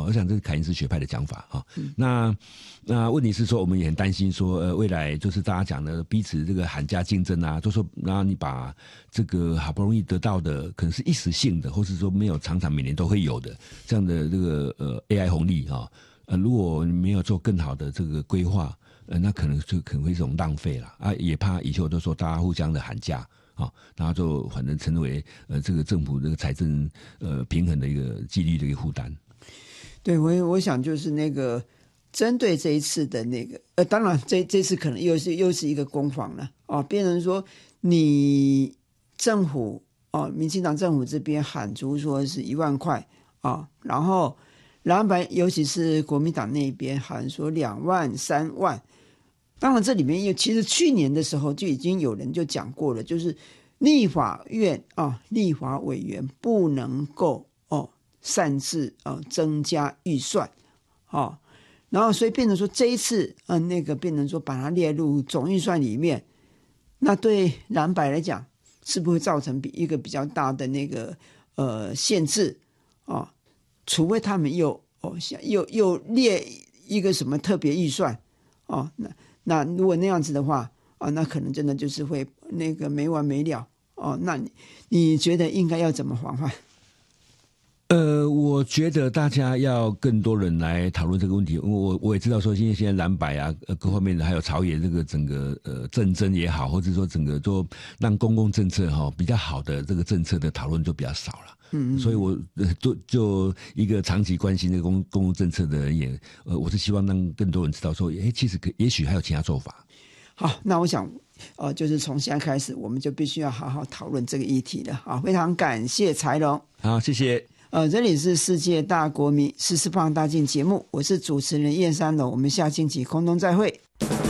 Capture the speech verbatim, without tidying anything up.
哦，我想这是凯恩斯学派的讲法啊、哦嗯。那那问题是说，我们也很担心说，呃，未来就是大家讲的彼此这个喊价竞争啊，就说然后你把这个好不容易得到的，可能是一时性的，或是说没有常常每年都会有的这样的这个呃 A I 红利啊、哦，呃，如果你没有做更好的这个规划，呃，那可能就可能会是一种浪费了啊，也怕以后都说大家互相的喊价。啊，然后就反正成为呃这个政府这个财政呃平衡的一个纪律的一个负担。 对，我我想就是那个针对这一次的那个呃，当然这这次可能又是又是一个攻防了啊，变成说你政府哦、啊，民进党政府这边喊出说是一万块啊，然后蓝白尤其是国民党那边喊说两万三万。当然，这里面有其实去年的时候就已经有人就讲过了，就是立法院啊，立法委员不能够哦擅自呃增加预算哦，然后所以变成说这一次呃那个变成说把它列入总预算里面，那对蓝白来讲是不是会造成比一个比较大的那个呃限制啊、哦？除非他们又哦又又列一个什么特别预算哦，那。那如果那样子的话啊，那可能真的就是会那个没完没了哦。那你你觉得应该要怎么防范？ 呃，我觉得大家要更多人来讨论这个问题。我我也知道说，现在现在蓝白啊，呃，各方面的还有朝野这个整个呃政争也好，或者说整个就让公共政策哈、哦、比较好的这个政策的讨论就比较少了。嗯，所以我就就一个长期关心这个公公共政策的人也，呃，我是希望让更多人知道说，哎，其实可也许还有其他做法。 好，那我想，呃，就是从现在开始，我们就必须要好好讨论这个议题了。好，非常感谢柴龙。 好，谢谢。 呃，这里是世界大国民时事放大镜节目，我是主持人燕山龙，我们下星期空中再会。